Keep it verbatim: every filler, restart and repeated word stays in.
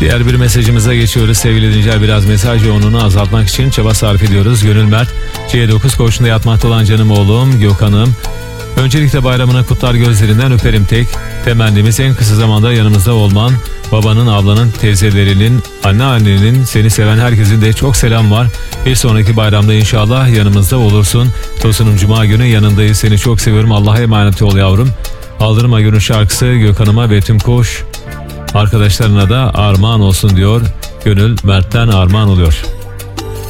Diğer bir mesajımıza geçiyoruz sevgili dinleyiciler. Biraz mesaj yoğunluğunu azaltmak için çaba sarf ediyoruz. Gönül Mert, C dokuz koğuşunda yatmakta olan canım oğlum Gökhan'ım. Öncelikle bayramına kutlar, gözlerinden öperim tek. Temennimiz en kısa zamanda yanımızda olman. Babanın, ablanın, teyzelerinin, anneannenin, seni seven herkesin de çok selam var. Bir sonraki bayramda inşallah yanımızda olursun. Tosunum, cuma günü yanındayız. Seni çok seviyorum. Allah'a emanet ol yavrum. Aldırma Gönül şarkısı Gökhan'ıma ve tüm koğuş arkadaşlarına da armağan olsun diyor. Gönül Mert'ten armağan oluyor.